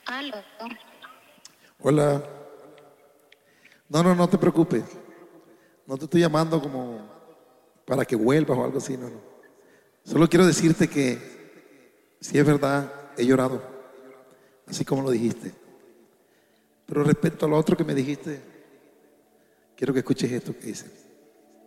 Aló. Hola. No te preocupes. No te estoy llamando como para que vuelvas o algo así, no. Solo quiero decirte que si es verdad, he llorado, así como lo dijiste. Pero respecto a lo otro que me dijiste, quiero que escuches esto que dice.